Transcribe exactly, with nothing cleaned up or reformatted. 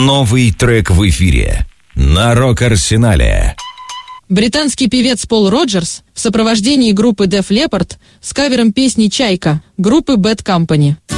Новый трек в эфире на Рок-Арсенале. Британский певец Пол Роджерс в сопровождении группы Def Leppard с кавером песни «Чайка» группы Bad Company.